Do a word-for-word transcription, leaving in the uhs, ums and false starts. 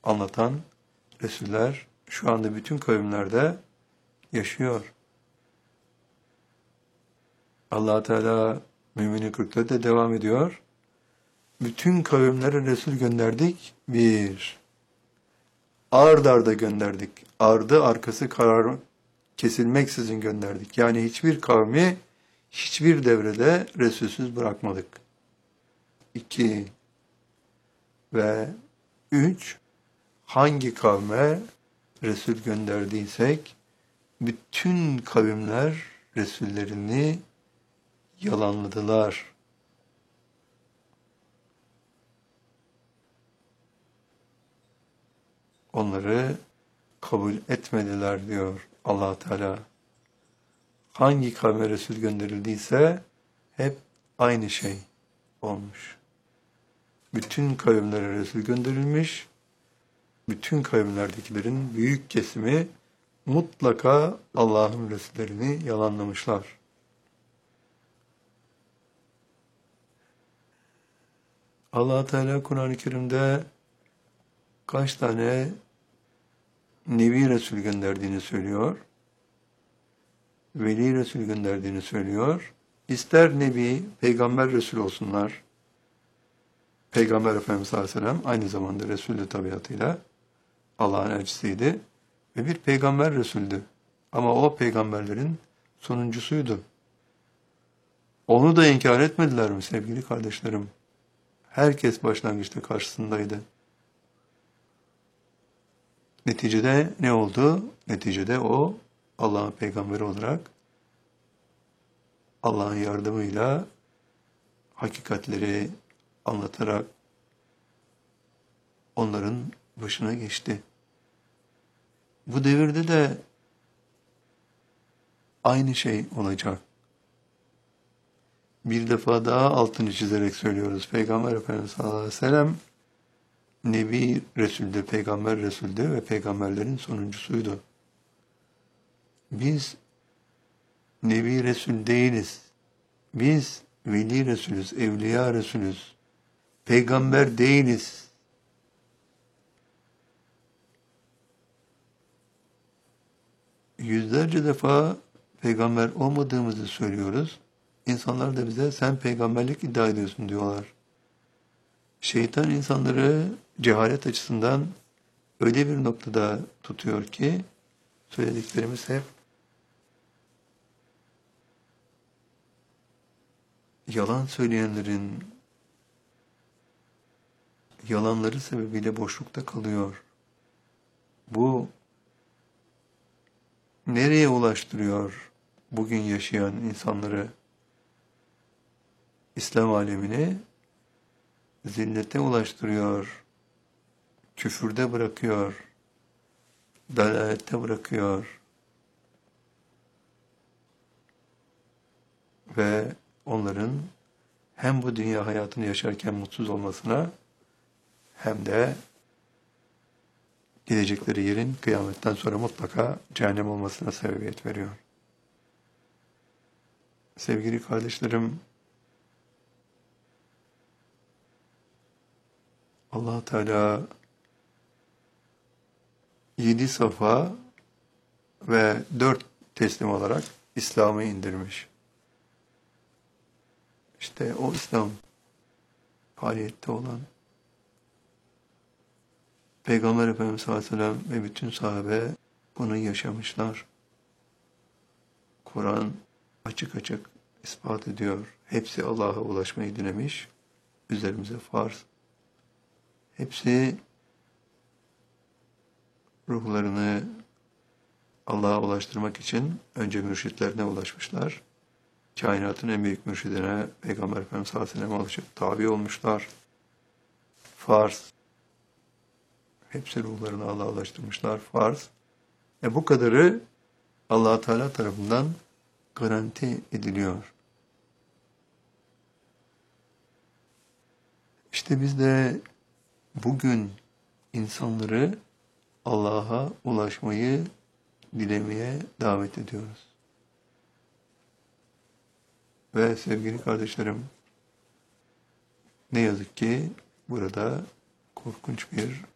anlatan Resuller şu anda bütün kavimlerde yaşıyor. Allah Teala Mümin-i kırkta da devam ediyor. Bütün kavimlere Resul gönderdik. Bir. Ard arda gönderdik. Ardı arkası karar kesilmeksizin gönderdik. Yani hiçbir kavmi hiçbir devrede Resulsüz bırakmadık. İki. Ve üç. Hangi kavme Resul gönderdiysek bütün kavimler Resullerini yalanladılar. Onları kabul etmediler diyor Allah Teala. Hangi kavme Resul gönderildiyse hep aynı şey olmuş. Bütün kavimlere Resul gönderilmiş. Bütün kavimlerdekilerin büyük kesimi mutlaka Allah'ın Resullerini yalanlamışlar. Allah Teala Kur'an-ı Kerim'de kaç tane Nebi Resul gönderdiğini söylüyor. Veli Resul gönderdiğini söylüyor. İster Nebi, Peygamber Resul olsunlar. Peygamber Efendimiz sallallahu aleyhi ve sellem aynı zamanda Resulü tabiatıyla Allah'ın elçisiydi. Ve bir peygamber Resul'dü. Ama o peygamberlerin sonuncusuydu. Onu da inkar etmediler mi sevgili kardeşlerim? Herkes başlangıçta karşısındaydı. Neticede ne oldu? Neticede o Allah'ın peygamberi olarak Allah'ın yardımıyla hakikatleri anlatarak onların başına geçti. Bu devirde de aynı şey olacak. Bir defa daha altını çizerek söylüyoruz. Peygamber Efendimiz sallallahu aleyhi ve sellem Nebi Resul'dü, Peygamber Resul'dü ve peygamberlerin sonuncusuydu. Biz Nebi Resul değiliz. Biz Veli Resulüz, Evliya Resulüz. Peygamber değiliz. Yüzlerce defa peygamber olmadığımızı söylüyoruz. İnsanlar da bize sen peygamberlik iddia ediyorsun diyorlar. Şeytan insanları cehalet açısından öyle bir noktada tutuyor ki söylediklerimiz hep yalan söyleyenlerin yalanları sebebiyle boşlukta kalıyor. Bu nereye ulaştırıyor bugün yaşayan insanları? İslam alemini zillete ulaştırıyor, küfürde bırakıyor, dalalette bırakıyor ve onların hem bu dünya hayatını yaşarken mutsuz olmasına hem de gidecekleri yerin kıyametten sonra mutlaka cehennem olmasına sebebiyet veriyor. Sevgili kardeşlerim, Allah Teala yedi safa ve dört teslim olarak İslam'ı indirmiş. İşte o İslam faaliyette olan Peygamber Efendimiz sallallahu aleyhi ve sellem ve bütün sahabe bunu yaşamışlar. Kur'an açık açık ispat ediyor. Hepsi Allah'a ulaşmayı dilemiş. Üzerimize farz. Hepsi ruhlarını Allah'a ulaştırmak için önce mürşitlerine ulaşmışlar. Kainatın en büyük mürşidine Peygamber Efendimiz sallallahu aleyhi ve sellem'e ulaşıp tabi olmuşlar. Farz. Hepsi ruhlarını Allah'a ulaştırmışlar. Farz. E bu kadarı Allah Teala tarafından garanti ediliyor. İşte biz de bugün insanları Allah'a ulaşmayı dilemeye davet ediyoruz. Ve sevgili kardeşlerim, ne yazık ki burada korkunç bir